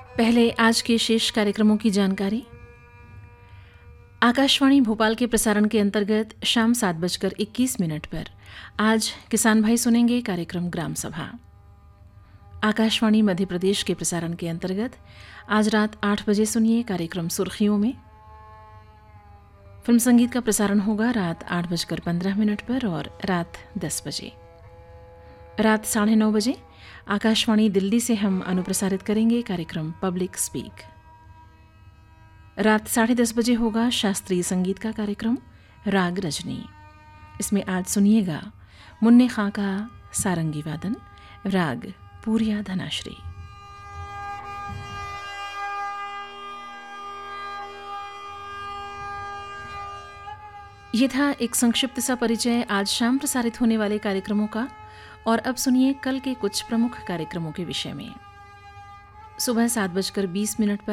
पहले आज के शेष कार्यक्रमों की जानकारी। आकाशवाणी भोपाल के प्रसारण के अंतर्गत शाम 7:21 पर आज किसान भाई सुनेंगे कार्यक्रम ग्राम सभा। आकाशवाणी मध्य प्रदेश के प्रसारण के अंतर्गत आज रात 8 बजे सुनिए कार्यक्रम सुर्खियों में। फिल्म संगीत का प्रसारण होगा रात 8:15 पर और रात 10 बजे। रात 9:30 बजे आकाशवाणी दिल्ली से हम अनुप्रसारित करेंगे कार्यक्रम पब्लिक स्पीक। रात 10:30 बजे होगा शास्त्रीय संगीत का कार्यक्रम राग रजनी। इसमें आज सुनिएगा मुन्ने खां का सारंगी वादन, राग पूरिया धनाश्री। ये था एक संक्षिप्त सा परिचय आज शाम प्रसारित होने वाले कार्यक्रमों का। और अब सुनिए कल के कुछ प्रमुख कार्यक्रमों के विषय में। सुबह 7:20 पर